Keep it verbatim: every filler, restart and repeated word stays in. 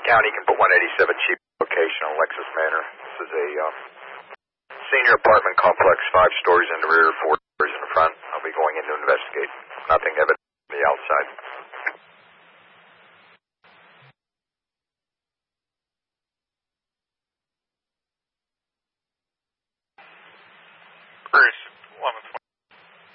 County can put one eighty-seven cheap location on Lexus Manor. This is a um, senior apartment complex, five stories in the rear, four stories in the front. I'll be going in to investigate. Nothing evident on the outside.